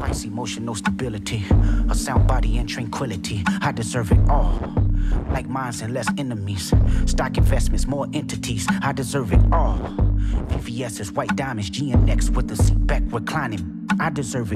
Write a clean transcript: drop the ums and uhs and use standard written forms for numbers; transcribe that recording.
Nice emotional stability, a sound body and tranquility. I deserve it all. Like minds and less enemies. Stock investments, more entities. I deserve it all. VVS's white diamonds, GNX with the seat back reclining. I deserve it